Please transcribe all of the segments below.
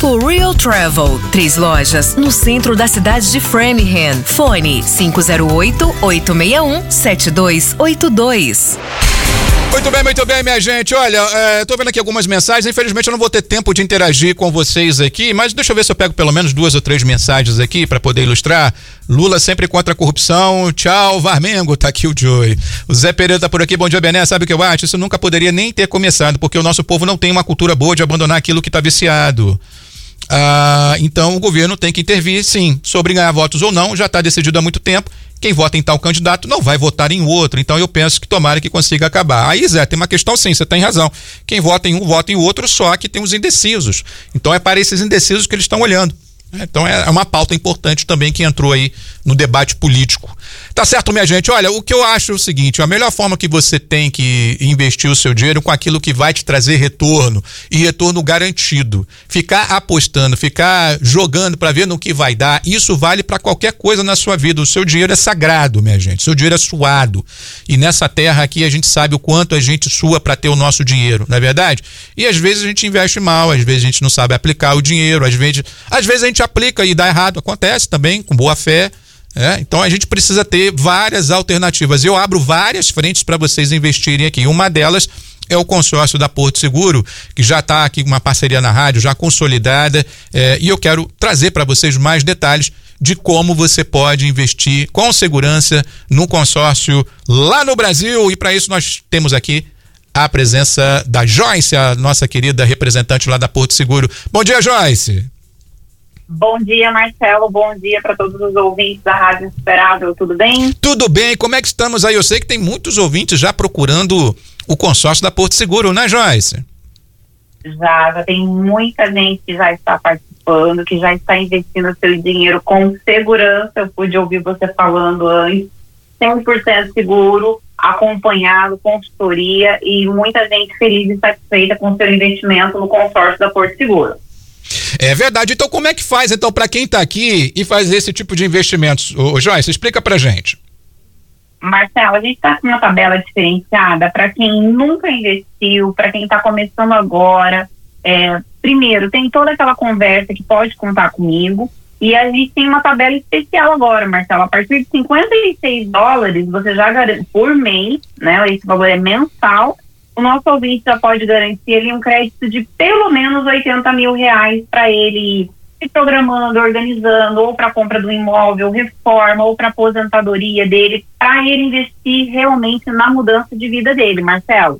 For Real Travel, 3 lojas no centro da cidade de Framingham. Fone 508-861-7282. Muito bem, minha gente. Olha, tô vendo aqui algumas mensagens. Infelizmente eu não vou ter tempo de interagir com vocês aqui, mas deixa eu ver se eu pego pelo menos 2 ou 3 mensagens aqui para poder ilustrar. Lula sempre contra a corrupção. Tchau, Varmengo, tá aqui o Joey. O Zé Pereira tá por aqui. Bom dia, Bené. Sabe o que eu acho? Isso nunca poderia nem ter começado, porque o nosso povo não tem uma cultura boa de abandonar aquilo que tá viciado. Então o governo tem que intervir, sim, sobre ganhar votos ou não, já está decidido há muito tempo. Quem vota em tal candidato não vai votar em outro, então eu penso que tomara que consiga acabar. Aí, Zé, tem uma questão sim, você tem razão. Quem vota em um, vota em outro, só que tem os indecisos. Então é para esses indecisos que eles estão olhando. Então é uma pauta importante também que entrou aí no debate político. Tá certo, minha gente? Olha, o que eu acho é o seguinte, a melhor forma que você tem que investir o seu dinheiro com aquilo que vai te trazer retorno, e retorno garantido. Ficar apostando, ficar jogando para ver no que vai dar, isso vale para qualquer coisa na sua vida. O seu dinheiro é sagrado, minha gente, o seu dinheiro é suado. E nessa terra aqui a gente sabe o quanto a gente sua para ter o nosso dinheiro, não é verdade? E às vezes a gente investe mal, às vezes a gente não sabe aplicar o dinheiro, às vezes a gente aplica e dá errado, acontece também, com boa fé. Então a gente precisa ter várias alternativas. Eu abro várias frentes para vocês investirem aqui. Uma delas é o consórcio da Porto Seguro, que já está aqui com uma parceria na rádio, já consolidada, e eu quero trazer para vocês mais detalhes de como você pode investir com segurança no consórcio lá no Brasil. E para isso nós temos aqui a presença da Joyce, a nossa querida representante lá da Porto Seguro. Bom dia, Joyce. Bom dia, Marcelo. Bom dia para todos os ouvintes da Rádio Insuperável. Tudo bem? Tudo bem. Como é que estamos aí? Eu sei que tem muitos ouvintes já procurando o consórcio da Porto Seguro, né, Joyce? Já tem muita gente que já está participando, que já está investindo seu dinheiro com segurança. Eu pude ouvir você falando antes. 100% seguro, acompanhado, consultoria e muita gente feliz e satisfeita com seu investimento no consórcio da Porto Seguro. É verdade. Então como é que faz, então, para quem está aqui e faz esse tipo de investimentos? Joyce, explica pra gente. Marcelo, a gente está com uma tabela diferenciada para quem nunca investiu, para quem está começando agora. Primeiro, tem toda aquela conversa que pode contar comigo, e a gente tem uma tabela especial agora, Marcelo. A partir de $56 você já garante por mês, né? Esse valor é mensal. O nosso ouvinte já pode garantir ali um crédito de pelo menos R$80 mil para ele ir se programando, organizando, ou para a compra do imóvel, reforma, ou para a aposentadoria dele, para ele investir realmente na mudança de vida dele, Marcelo.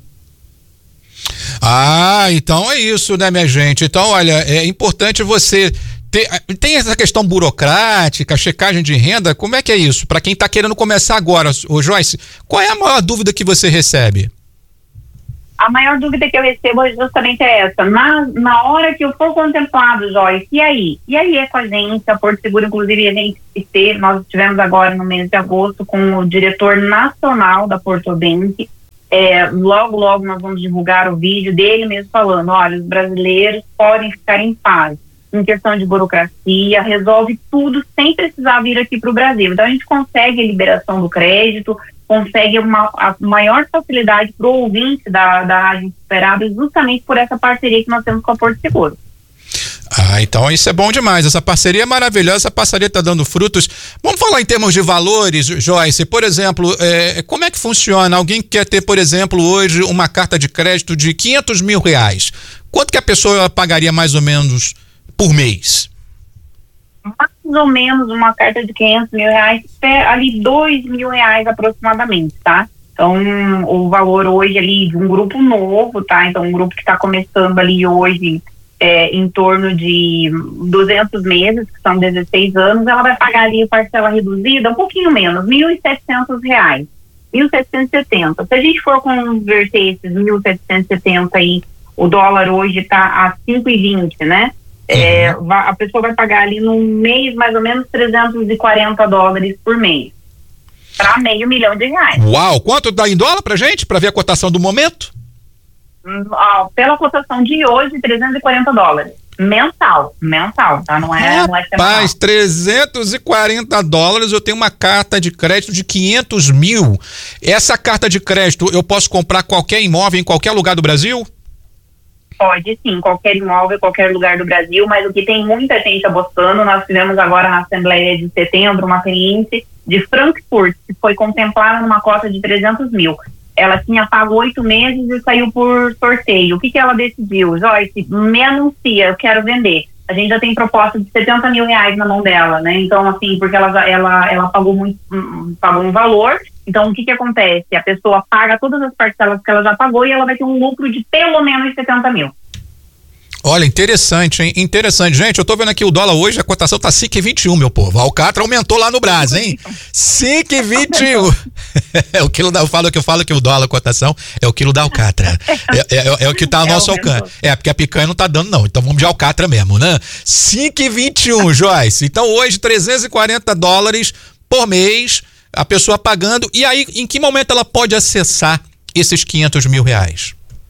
Então é isso, né, minha gente? Então, olha, é importante você tem essa questão burocrática, checagem de renda. Como é que é isso? Para quem está querendo começar agora, Joyce, qual é a maior dúvida que você recebe? A maior dúvida que eu recebo é justamente essa. Na hora que eu for contemplado, Joyce, e aí? E aí é com a gente, a Porto Seguro, inclusive, nós estivemos agora no mês de agosto com o diretor nacional da Porto Bank. Logo nós vamos divulgar o vídeo dele mesmo falando, olha, os brasileiros podem ficar em paz. Em questão de burocracia, resolve tudo sem precisar vir aqui para o Brasil. Então a gente consegue a liberação do crédito, consegue a maior facilidade para o ouvinte da Rádio Insuperável, justamente por essa parceria que nós temos com a Porto Seguro. Então isso é bom demais, essa parceria é maravilhosa, essa parceria está dando frutos. Vamos falar em termos de valores, Joyce. Por exemplo, como é que funciona? Alguém quer ter, por exemplo, hoje uma carta de crédito de R$500 mil. Quanto que a pessoa pagaria mais ou menos por mês? Mais ou menos uma carta de R$500 mil, ali R$2 mil aproximadamente, tá? Então, o valor hoje ali de um grupo novo, tá? Então, um grupo que está começando ali hoje em torno de 200 meses, que são 16 anos, ela vai pagar ali a parcela reduzida, um pouquinho menos, R$1.700, R$1.770. Se a gente for converter esses 1.770 aí, o dólar hoje está a 5,20, né? A pessoa vai pagar ali no mês mais ou menos $340 por mês, para R$500 mil. Uau! Quanto dá em dólar pra gente, para ver a cotação do momento? Pela cotação de hoje, $340 mensal, tá? Não é semanal. Rapaz, $340, eu tenho uma carta de crédito de R$500 mil. Essa carta de crédito eu posso comprar qualquer imóvel em qualquer lugar do Brasil? Pode sim, qualquer imóvel, qualquer lugar do Brasil, mas o que tem muita gente apostando, nós tivemos agora na Assembleia de Setembro uma cliente de Frankfurt, que foi contemplada numa cota de 300 mil. Ela tinha pago 8 meses e saiu por sorteio. O que ela decidiu? Joyce, me anuncia, eu quero vender. A gente já tem proposta de 70 mil reais na mão dela, né? Então, assim, porque ela pagou um valor. Então, o que acontece? A pessoa paga todas as parcelas que ela já pagou e ela vai ter um lucro de pelo menos 70 mil. Olha, interessante, hein? Interessante. Gente, eu tô vendo aqui o dólar hoje, a cotação tá 5,21, meu povo. A Alcatra aumentou lá no Brás, hein? 5,21. Eu falo que o dólar, a cotação, é o quilo da Alcatra. É o que tá ao nosso alcance. Porque a picanha não tá dando, não. Então vamos de Alcatra mesmo, né? 5,21, Joyce. Então hoje, $340 por mês, a pessoa pagando. E aí, em que momento ela pode acessar esses 500 mil reais?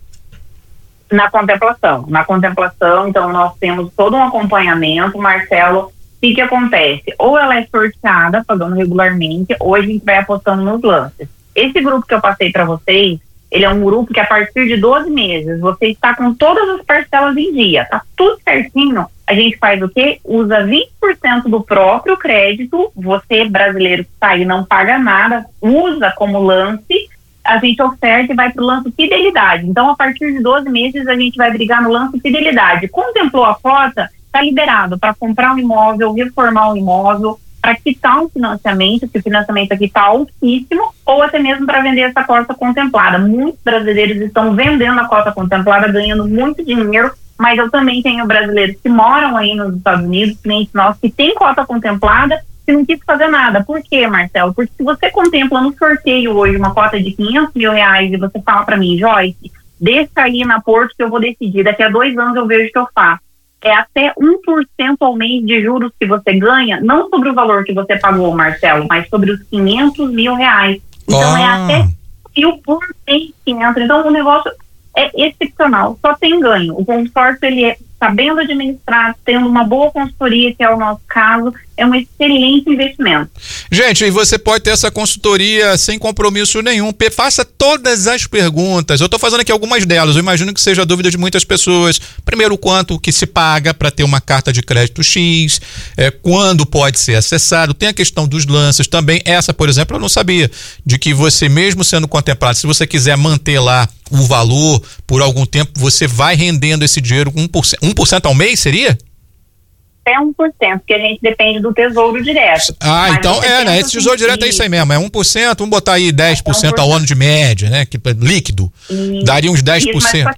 Na contemplação, então nós temos todo um acompanhamento, Marcelo. O que acontece? Ou ela é sorteada, pagando regularmente, ou a gente vai apostando nos lances. Esse grupo que eu passei para vocês, ele é um grupo que a partir de 12 meses, você está com todas as parcelas em dia, tá tudo certinho. A gente faz o quê? Usa 20% do próprio crédito, você brasileiro que está aí não paga nada, usa como lance, a gente oferta e vai para o lance fidelidade. Então, a partir de 12 meses, a gente vai brigar no lance fidelidade. Contemplou a cota, está liberado para comprar um imóvel, reformar um imóvel, para quitar um financiamento, que o financiamento aqui está altíssimo, ou até mesmo para vender essa cota contemplada. Muitos brasileiros estão vendendo a cota contemplada, ganhando muito dinheiro, mas eu também tenho brasileiros que moram aí nos Estados Unidos, clientes nossos que têm cota contemplada, que não quis fazer nada. Por quê, Marcelo? Porque se você contempla no sorteio hoje uma cota de 500 mil reais e você fala para mim, Joyce, deixa aí na Porto que eu vou decidir, daqui a 2 anos eu vejo o que eu faço. É até 1% ao mês de juros que você ganha, não sobre o valor que você pagou, Marcelo, mas sobre os 500 mil reais. Então é até 1.000 por mês que entra. Então o negócio é excepcional, só tem ganho. O consórcio, ele é sabendo administrar, tendo uma boa consultoria, que é o nosso caso, é um excelente investimento. Gente, e você pode ter essa consultoria sem compromisso nenhum. Faça todas as perguntas. Eu estou fazendo aqui algumas delas. Eu imagino que seja a dúvida de muitas pessoas. Primeiro, quanto que se paga para ter uma carta de crédito X, quando pode ser acessado. Tem a questão dos lances também. Essa, por exemplo, eu não sabia, de que você, mesmo sendo contemplado, se você quiser manter lá o valor por algum tempo, você vai rendendo esse dinheiro 1% ao mês, seria? Até 1%, porque a gente depende do Tesouro Direto. Ah, mas então né? Esse Tesouro Direto é isso aí mesmo, é 1%, vamos botar aí 10% ao ano de média, né? Que líquido, daria uns 10%. Isso, mas só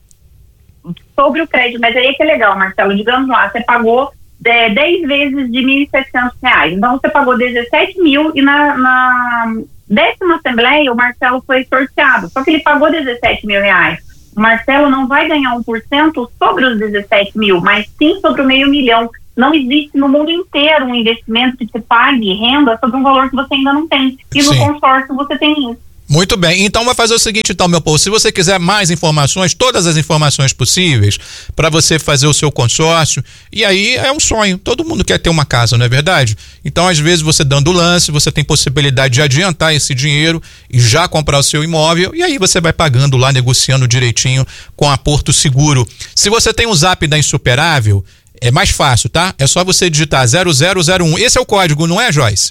que, sobre o crédito, mas aí que é legal, Marcelo, digamos lá, você pagou 10 vezes de R$1.700, então você pagou 17 mil e na 10ª Assembleia o Marcelo foi sorteado, só que ele pagou 17 mil reais. O Marcelo não vai ganhar 1% sobre os 17 mil, mas sim sobre o $500 mil. Não existe no mundo inteiro um investimento que te pague renda sobre um valor que você ainda não tem. E no consórcio você tem isso. Muito bem, então vai fazer o seguinte, então, meu povo, se você quiser mais informações, todas as informações possíveis para você fazer o seu consórcio, e aí é um sonho, todo mundo quer ter uma casa, não é verdade? Então, às vezes, você dando lance, você tem possibilidade de adiantar esse dinheiro e já comprar o seu imóvel, e aí você vai pagando lá, negociando direitinho com a Porto Seguro. Se você tem o Zap da Insuperável, é mais fácil, tá? É só você digitar 0001, esse é o código, não é, Joyce?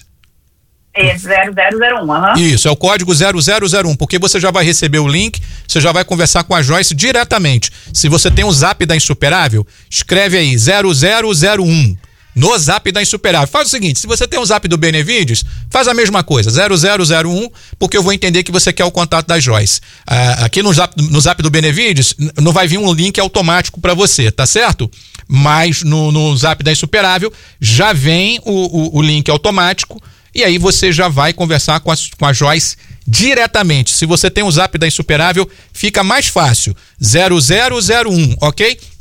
É 0001, Isso, é o código 0001, porque você já vai receber o link, você já vai conversar com a Joyce diretamente. Se você tem o Zap da Insuperável, escreve aí 0001 no Zap da Insuperável. Faz o seguinte, se você tem o Zap do Benevides, faz a mesma coisa, 0001, porque eu vou entender que você quer o contato da Joyce. Aqui no Zap do Benevides, não vai vir um link automático para você, tá certo? Mas no Zap da Insuperável já vem o link automático. E aí você já vai conversar com a Joyce diretamente. Se você tem o Zap da Insuperável, fica mais fácil. 0001, ok?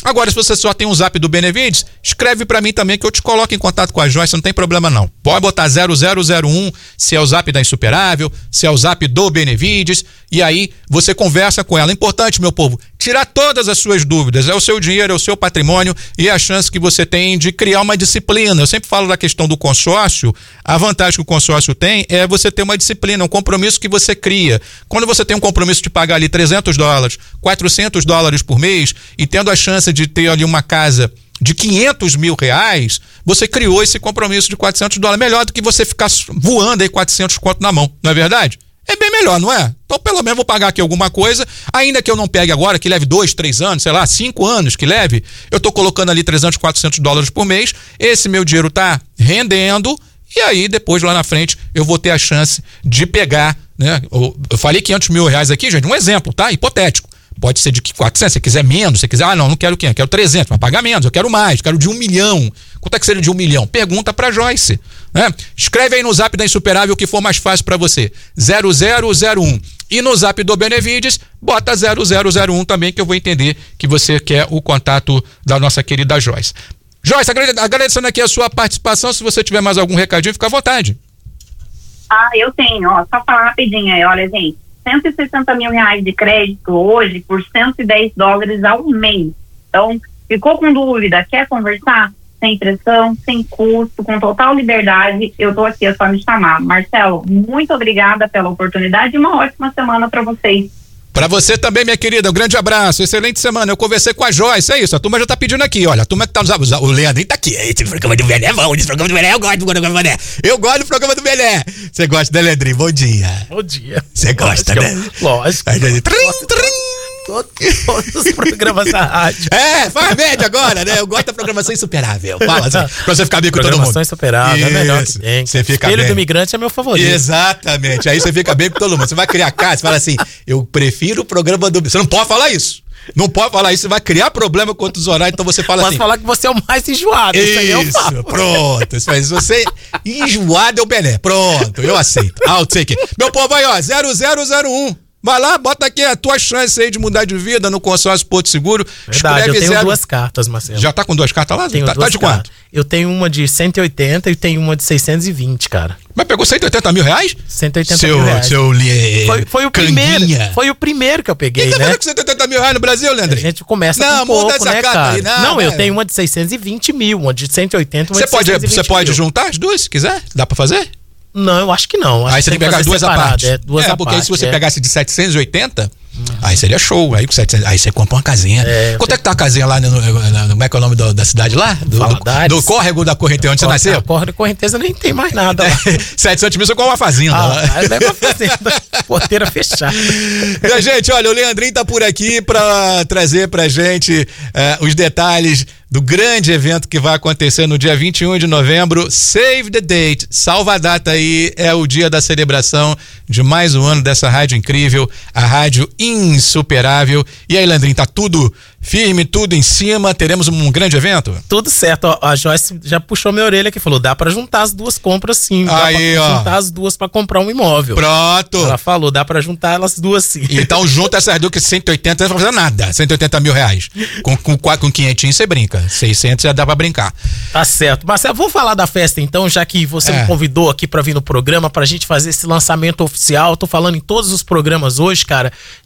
Agora, se você só tem um zap do Benevides, escreve pra mim também que eu te coloco em contato com a Joyce, não tem problema não. Pode botar 0001, se é o zap da Insuperável, se é o zap do Benevides, e aí você conversa com ela. Importante, meu povo, tirar todas as suas dúvidas. É o seu dinheiro, é o seu patrimônio e a chance que você tem de criar uma disciplina. Eu sempre falo da questão do consórcio. A vantagem que o consórcio tem é você ter uma disciplina, um compromisso que você cria. Quando você tem um compromisso de pagar ali $300, $400 por mês e tendo a chance de ter ali uma casa de R$500 mil, você criou esse compromisso de $400. Melhor do que você ficar voando aí 400 conto na mão, não é verdade? É bem melhor, não é? Então, pelo menos vou pagar aqui alguma coisa, ainda que eu não pegue agora, que leve 2, 3 anos, sei lá, 5 anos que leve, eu tô colocando ali $300, $400 por mês, esse meu dinheiro tá rendendo, e aí depois lá na frente eu vou ter a chance de pegar, né? Eu falei R$500 mil aqui, gente, um exemplo, tá? Hipotético. Pode ser de 400, se quiser menos, se quiser, não quero 500, quero 300, mas pagar menos, eu quero mais, quero de 1 milhão. Quanto é que seria de 1 milhão? Pergunta pra Joyce, né? Escreve aí no zap da Insuperável o que for mais fácil pra você, 0001. E no zap do Benevides, bota 0001 também, que eu vou entender que você quer o contato da nossa querida Joyce. Joyce, agradecendo aqui a sua participação, se você tiver mais algum recadinho, fica à vontade. Eu tenho, só falar rapidinho aí, olha, gente. R$160 mil de crédito hoje por $110 ao mês. Então, ficou com dúvida, quer conversar? Sem pressão, sem custo, com total liberdade, eu tô aqui, é só me chamar. Marcelo, muito obrigada pela oportunidade e uma ótima semana para vocês. Pra você também, minha querida, um grande abraço, excelente semana. Eu conversei com a Joyce, é isso, a turma já tá pedindo aqui, olha, a turma que tá nos... O Leandrinho tá aqui, esse programa do Belé é bom, esse programa do Belé, eu gosto do programa do Belé. Eu gosto do programa do Belé. Você gosta, né, Leandrinho? Bom dia. Bom dia. Você gosta, né? Lógico. Todos os programas da rádio. Faz média agora, né? Eu gosto da programação Insuperável. Fala assim, pra você ficar bem com todo mundo. Programação Insuperável, é melhor que tem. Você fica Espelho bem. do Imigrante é meu favorito. Exatamente, aí você fica bem com todo mundo. Você vai criar casa, você fala assim, eu prefiro o programa do... Você não pode falar isso. Não pode falar isso, você vai criar problema com outros horários, então você fala assim... Pode falar que você é o mais enjoado, isso aí eu falo. Pronto. Se você enjoado é o Belé. Pronto, eu aceito. Eu sei que... Meu povo aí, ó, 0001. Vai lá, bota aqui a tua chance aí de mudar de vida no consórcio Porto Seguro. Verdade, eu tenho 2 cartas, Marcelo. Já tá com 2 cartas lá? Tenho tá de quanto? Eu tenho uma de 180 e tenho uma de 620, cara. Mas pegou R$180 mil? 180 mil reais. Foi o primeiro que eu peguei, né? né? Com R$180 mil no Brasil, Leandro? A gente começa com pouco, né, cara? Não, eu tenho uma de 620 mil, uma de 180, uma de 620 mil. Você pode juntar as duas, se quiser? Dá pra fazer? Não, eu acho que não. Aí você tem que pegar duas à parte. Porque aí se você pegasse de 780, aí seria show. Aí com 700, aí você compra uma casinha. Quanto é que tá a casinha lá como é que é o nome da cidade lá? Do córrego da Correnteza, onde você nasceu? Córrego da Correnteza nem tem mais nada lá. 700 mil, você compra uma fazenda lá. Leva uma fazenda, porteira fechada. E, gente, olha, o Leandrinho tá por aqui pra trazer pra gente os detalhes do grande evento que vai acontecer no dia 21 de novembro. Save the date, salva a data aí, é o dia da celebração de mais um ano dessa rádio incrível, a Rádio Insuperável. E aí, Leandrinho, tá tudo firme, tudo em cima, teremos um grande evento? Tudo certo, a Joyce já puxou minha orelha aqui, falou, dá pra juntar as duas compras sim, dá pra juntar as duas pra comprar um imóvel. Pronto. Ela falou, dá pra juntar elas duas sim. Então junta essas duas que 180 não vai fazer nada, R$180 mil. Com 500 você brinca, 600 já dá pra brincar. Tá certo, Marcelo, vamos falar da festa então, já que você me convidou aqui pra vir no programa, pra gente fazer esse lançamento oficial. Tô falando em todos os programas hoje, cara,